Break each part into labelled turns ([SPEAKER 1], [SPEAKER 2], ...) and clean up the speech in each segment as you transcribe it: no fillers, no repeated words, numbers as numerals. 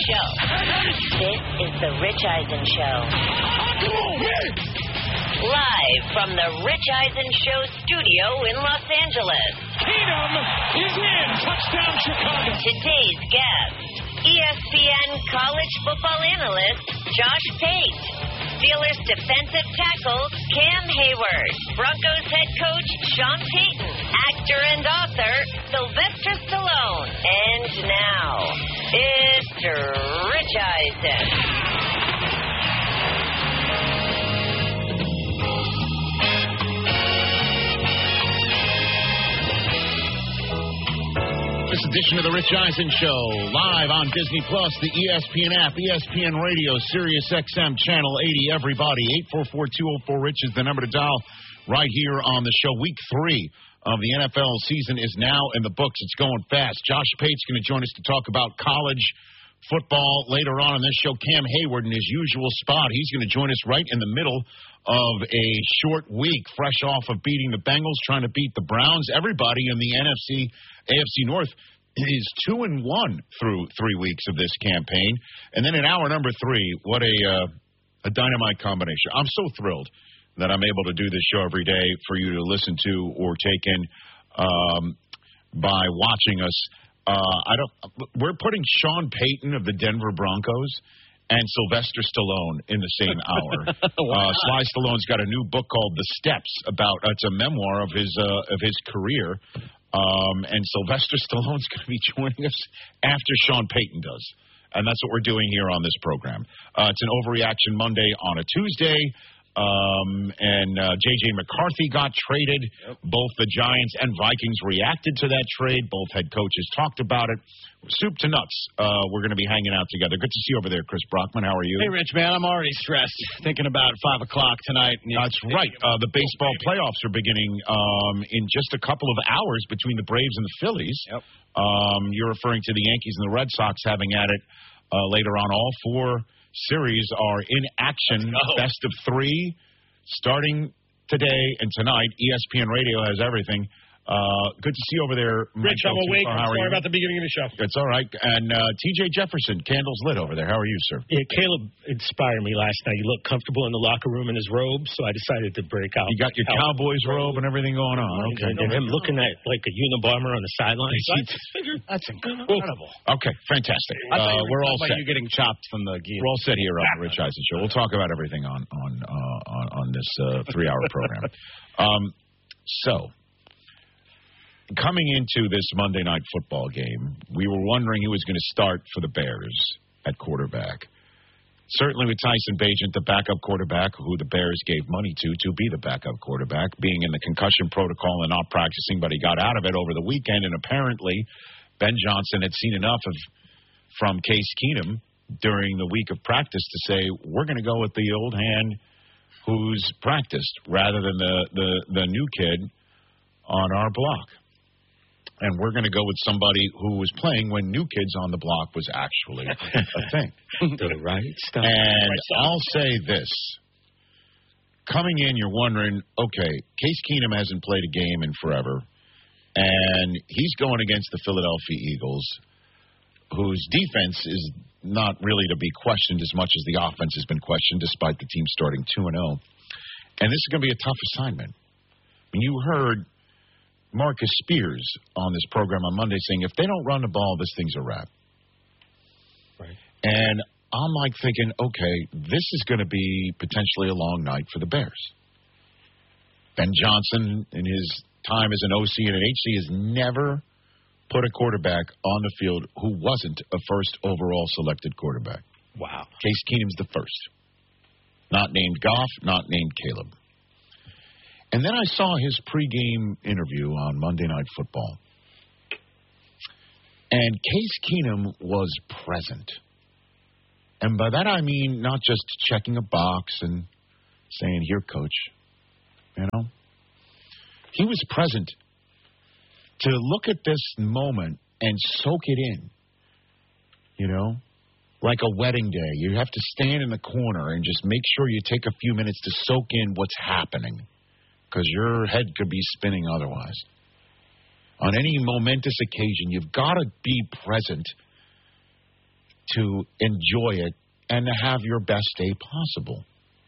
[SPEAKER 1] show. This is the Rich Eisen Show.
[SPEAKER 2] Come on, man!
[SPEAKER 1] Live from the Rich Eisen Show studio in Los Angeles.
[SPEAKER 2] Keenum is in. Touchdown, Chicago.
[SPEAKER 1] Today's guest, ESPN college football analyst Josh Pate. Steelers defensive tackle Cam Hayward. Broncos head coach Sean Payton. Actor and author Sylvester Stallone. And now, it's Rich Eisen.
[SPEAKER 3] This edition of the Rich Eisen Show, live on Disney Plus, the ESPN app, ESPN Radio, Sirius XM, Channel 80, everybody. 844-204-RICH is the number to dial right here on the show. Week 3 of the NFL season is now in the books. It's going fast. Josh Pate's going to join us to talk about college football later on in this show. Cam Hayward in his usual spot. He's going to join us right in the middle of a short week, fresh off of beating the Bengals, trying to beat the Browns. Everybody in the AFC North is 2-1 through 3 weeks of this campaign. And then in hour number 3, what a dynamite combination. I'm so thrilled that I'm able to do this show every day for you to listen to or take in by watching us. We're putting Sean Payton of the Denver Broncos and Sylvester Stallone in the same hour. Sly Stallone's got a new book called The Steps. It's a memoir of his career. And Sylvester Stallone's going to be joining us after Sean Payton does. And that's what we're doing here on this program. It's an Overreaction Monday on a Tuesday. And J.J. McCarthy got traded. Yep. Both the Giants and Vikings reacted to that trade. Both head coaches talked about it. Soup to nuts. We're going to be hanging out together. Good to see you over there, Chris Brockman. How are you?
[SPEAKER 4] Hey, Rich, man. I'm already stressed thinking about 5 o'clock tonight.
[SPEAKER 3] That's right. The baseball playoffs are beginning in just a couple of hours between the Braves and the Phillies.
[SPEAKER 4] Yep.
[SPEAKER 3] You're referring to the Yankees and the Red Sox having at it later on. All 4 series are in action. Best of 3 starting today and tonight. ESPN Radio has everything. Good to see you over there,
[SPEAKER 4] Rich. I'm awake. I'm sorry about the beginning of the show.
[SPEAKER 3] It's all right. And T.J. Jefferson, candles lit over there. How are you, sir?
[SPEAKER 5] Yeah, Caleb inspired me last night. He looked comfortable in the locker roroom in his robe, so I decided to break out.
[SPEAKER 3] You got your Cowboys robe and everything going on. Okay.
[SPEAKER 5] And him looking at like a Unabomber on the sidelines.
[SPEAKER 4] That's incredible.
[SPEAKER 3] Okay, fantastic. We're all set.
[SPEAKER 4] You getting chopped from the gear.
[SPEAKER 3] We're all set here on the Rich Eisen Show. We'll talk about everything on this 3-hour program. So, coming into this Monday Night Football game, we were wondering who was going to start for the Bears at quarterback. Certainly with Tyson Bagent, the backup quarterback, who the Bears gave money to be the backup quarterback, being in the concussion protocol and not practicing, but he got out of it over the weekend, and apparently Ben Johnson had seen enough from Case Keenum during the week of practice to say, we're going to go with the old hand who's practiced rather than the new kid on our block. And we're going to go with somebody who was playing when New Kids on the Block was actually a thing.
[SPEAKER 5] The right stuff.
[SPEAKER 3] And I'll say this. Coming in, you're wondering, okay, Case Keenum hasn't played a game in forever, and he's going against the Philadelphia Eagles, whose defense is not really to be questioned as much as the offense has been questioned, despite the team starting 2-0. And this is going to be a tough assignment. When you heard Marcus Spears on this program on Monday saying, if they don't run the ball, this thing's a wrap.
[SPEAKER 5] Right.
[SPEAKER 3] And I'm like thinking, okay, this is going to be potentially a long night for the Bears. Ben Johnson, in his time as an OC and an HC, has never put a quarterback on the field who wasn't a first overall selected quarterback.
[SPEAKER 5] Wow.
[SPEAKER 3] Case Keenum's the first. Not named Goff, not named Caleb. And then I saw his pregame interview on Monday Night Football. And Case Keenum was present. And by that I mean not just checking a box and saying, here, coach. You know? He was present to look at this moment and soak it in. You know? Like a wedding day. You have to stand in the corner and just make sure you take a few minutes to soak in what's happening. Because your head could be spinning otherwise. On any momentous occasion, you've got to be present to enjoy it and to have your best day possible.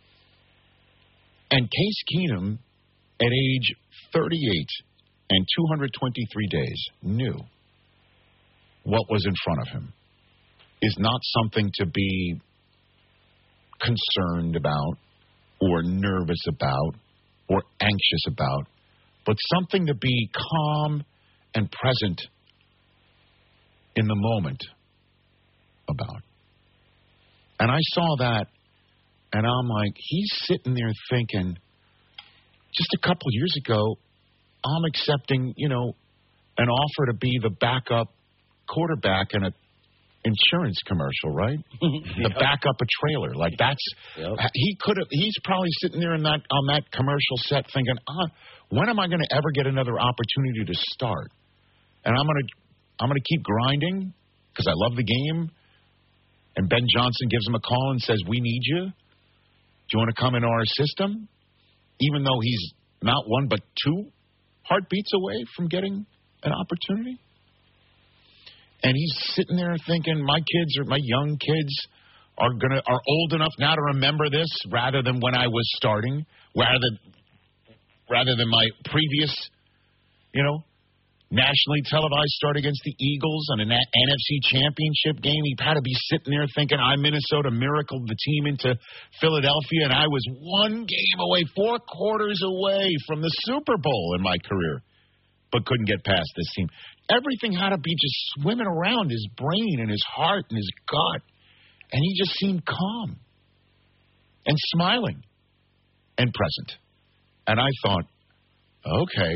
[SPEAKER 3] And Case Keenum, at age 38 and 223 days, knew what was in front of him. Is not something to be concerned about or nervous about or anxious about, but something to be calm and present in the moment about. And I saw that, and I'm like, he's sitting there thinking, just a couple years ago, I'm accepting, an offer to be the backup quarterback in a insurance commercial, right? The backup a trailer. Like he's probably sitting there on that commercial set thinking, when am I going to ever get another opportunity to start? And I'm going to keep grinding because I love the game. And Ben Johnson gives him a call and says, we need you. Do you want to come into our system? Even though he's not one but two heartbeats away from getting an opportunity. And he's sitting there thinking, my young kids are old enough now to remember this rather than when I was starting, rather than my previous, nationally televised start against the Eagles on an NFC championship game. He had to be sitting there thinking, Minnesota miracled the team into Philadelphia, and I was one game away, 4 quarters away from the Super Bowl in my career, but couldn't get past this team. Everything had to be just swimming around his brain and his heart and his gut. And he just seemed calm and smiling and present. And I thought, okay,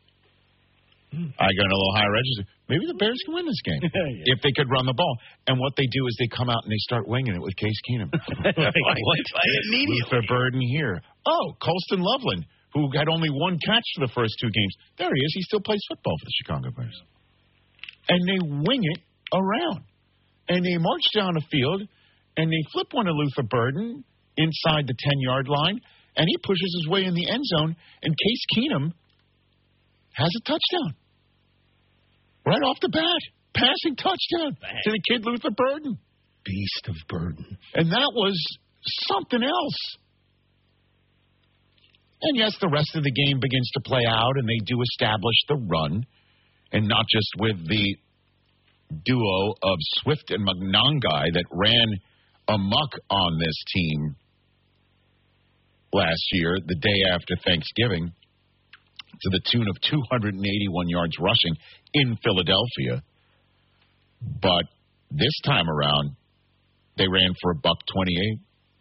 [SPEAKER 3] I got a little higher register. Maybe the Bears can win this game if they could run the ball. And what they do is they come out and they start winging it with Case Keenum. Luther Burden here. Oh, Colston Loveland, who had only 1 catch for the first 2 games. There he is. He still plays football for the Chicago Bears. And they wing it around. And they march down the field, and they flip one to Luther Burden inside the 10-yard line, and he pushes his way in the end zone, and Case Keenum has a touchdown. Right off the bat. Passing touchdown to the kid Luther Burden.
[SPEAKER 5] Beast of Burden.
[SPEAKER 3] And that was something else. And yes, the rest of the game begins to play out, and they do establish the run, and not just with the duo of Swift and Monangai that ran amok on this team last year, the day after Thanksgiving, to the tune of 281 yards rushing in Philadelphia. But this time around, they ran for $128.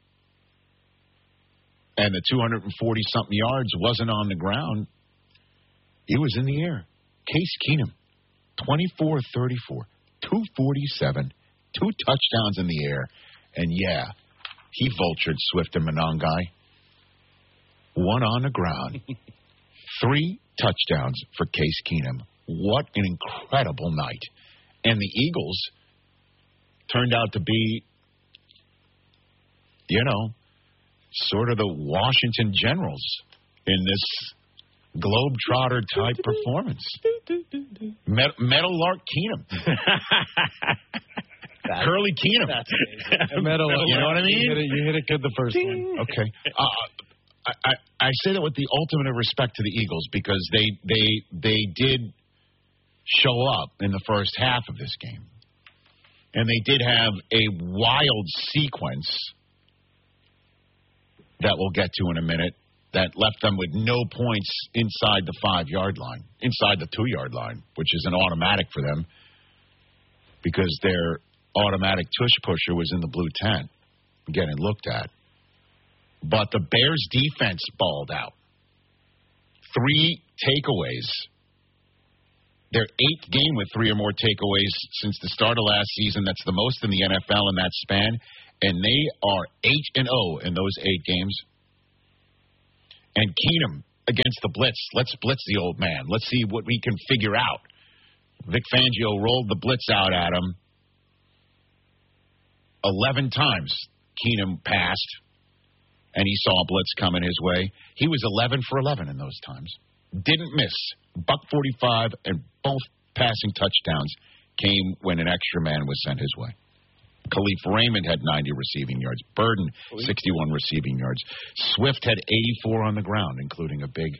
[SPEAKER 3] And the 240-something yards wasn't on the ground. It was in the air. Case Keenum, 24-34, 247, 2 touchdowns in the air. And, yeah, he vultured Swift and Monangai. 1 on the ground. 3 touchdowns for Case Keenum. What an incredible night. And the Eagles turned out to be, sort of the Washington Generals in this Globetrotter-type performance. Meadowlark Keenum. Curly Keenum.
[SPEAKER 6] Meadowlark.
[SPEAKER 3] You know what I mean?
[SPEAKER 6] You hit it good the first one.
[SPEAKER 3] Okay. I say that with the ultimate respect to the Eagles because they did show up in the first half of this game. And they did have a wild sequence that we'll get to in a minute that left them with no points inside the 5-yard line, inside the 2-yard line, which is an automatic for them because their automatic tush pusher was in the blue tent getting looked at. But the Bears' defense balled out. 3 takeaways. Their 8th game with 3 or more takeaways since the start of last season. That's the most in the NFL in that span. And they are 8-0 in those 8 games. And Keenum against the blitz. Let's blitz the old man. Let's see what we can figure out. Vic Fangio rolled the blitz out at him. 11 times Keenum passed. And he saw a blitz coming his way. He was 11 for 11 in those times. Didn't miss. $145 and both passing touchdowns came when an extra man was sent his way. Khalif Raymond had 90 receiving yards. Burden, 61 receiving yards. Swift had 84 on the ground, including a big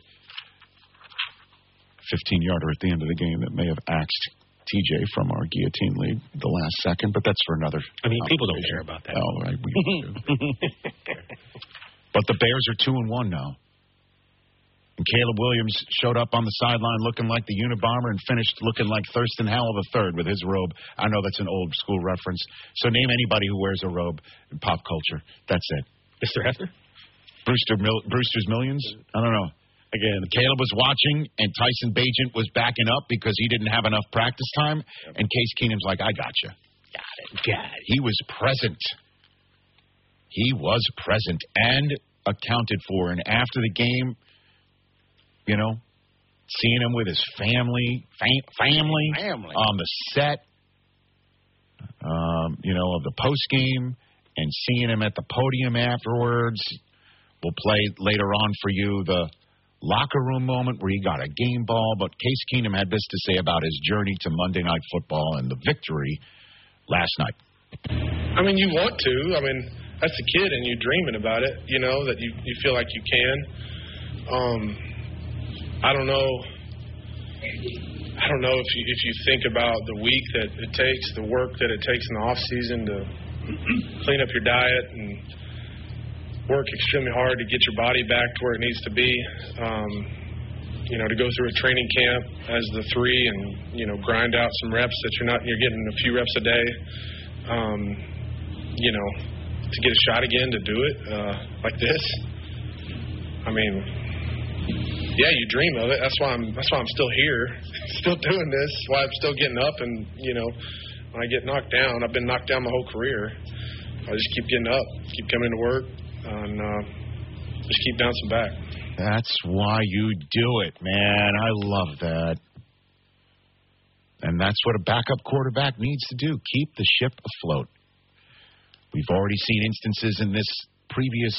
[SPEAKER 3] 15-yarder at the end of the game that may have axed TJ from our guillotine lead the last second, but that's for another.
[SPEAKER 5] I mean, people don't care about that.
[SPEAKER 3] Oh, right, we do. But the Bears are 2-1 now. And Caleb Williams showed up on the sideline looking like the Unabomber and finished looking like Thurston Howell III with his robe. I know that's an old school reference. So name anybody who wears a robe in pop culture. That's it.
[SPEAKER 5] Mr. Hefner?
[SPEAKER 3] Brewster's Millions? I don't know. Again, Caleb was watching, and Tyson Bagent was backing up because he didn't have enough practice time. And Case Keenum's like, I got you. Got it. He was present. He was present and accounted for. And after the game, you know, seeing him with his family on the set, you know, of the post game, and seeing him at the podium afterwards. We'll play later on for you the locker room moment where he got a game ball. But Case Keenum had this to say about his journey to Monday Night Football and the victory last night.
[SPEAKER 7] I mean, you want to. I mean, that's a kid, and you're dreaming about it, you know, that you feel like you can. I don't know if you think about the week that it takes, the work that it takes in the off season to clean up your diet and work extremely hard to get your body back to where it needs to be. You know, to go through a training camp as the 3 and, you know, grind out some reps that you're getting a few reps a day. You know, to get a shot again to do it like this. I mean, yeah, you dream of it. That's why I'm still here, still doing this. Why I'm still getting up, and you know, when I get knocked down, I've been knocked down my whole career. I just keep getting up, keep coming to work, and just keep bouncing back.
[SPEAKER 3] That's why you do it, man. I love that. And that's what a backup quarterback needs to do, keep the ship afloat. We've already seen instances in this previous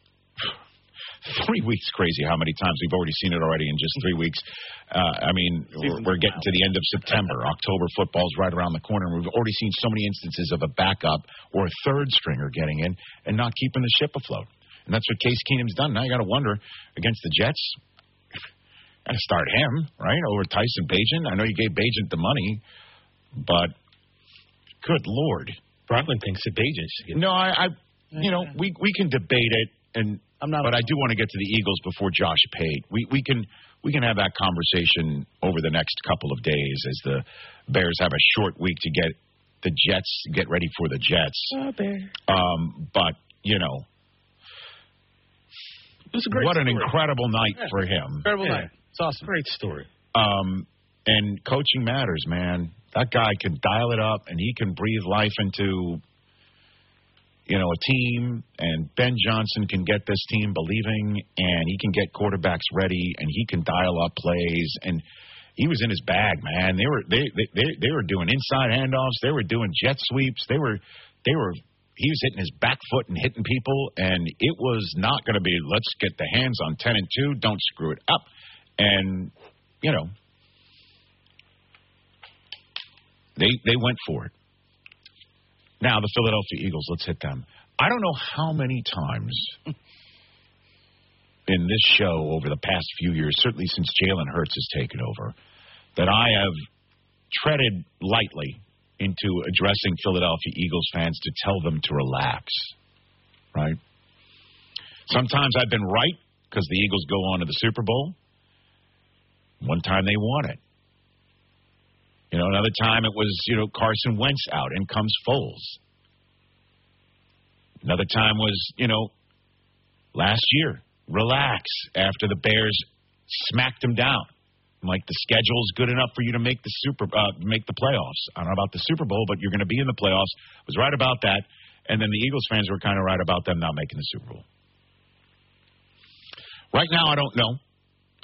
[SPEAKER 3] 3 weeks. Crazy how many times we've already seen it already in just 3 weeks. I mean, we're getting to the end of September. October football's right around the corner. And we've already seen so many instances of a backup or a third stringer getting in and not keeping the ship afloat. And that's what Case Keenum's done. Now you got to wonder, against the Jets, got to start him, right, over Tyson Bagent. I know you gave Bagent the money, but good Lord.
[SPEAKER 5] Bronklin thinks that Bagent should get.
[SPEAKER 3] No, you know, we can debate it, and but I do want to get to the Eagles before Josh Pate. We can have that conversation over the next couple of days as the Bears have a short week to get the Jets get ready for the Jets.
[SPEAKER 5] Oh, Bear.
[SPEAKER 3] But you know,
[SPEAKER 5] it was a great
[SPEAKER 3] what
[SPEAKER 5] story.
[SPEAKER 3] An incredible night for him.
[SPEAKER 5] Incredible night. It's awesome. Great story.
[SPEAKER 3] And coaching matters, man. That guy can dial it up, and he can breathe life into, you know, a team. And Ben Johnson can get this team believing, and he can get quarterbacks ready, and he can dial up plays. And he was in his bag, man. They were doing inside handoffs. They were doing jet sweeps. He was hitting his back foot and hitting people, and it was not going to be, let's get the hands on 10 and 2, don't screw it up. And, you know, they went for it. Now, the Philadelphia Eagles, let's hit them. I don't know how many times in this show over the past few years, certainly since Jalen Hurts has taken over, that I have treaded lightly into addressing Philadelphia Eagles fans to tell them to relax, right? Sometimes I've been right because the Eagles go on to the Super Bowl. One time they won it. You know, another time it was, you know, Carson Wentz out and comes Foles. Another time was, you know, last year, relax after the Bears smacked them down. I'm like, the schedule's good enough for you to make the playoffs. I don't know about the Super Bowl, but you're going to be in the playoffs. I was right about that. And then the Eagles fans were kind of right about them not making the Super Bowl. Right now, I don't know.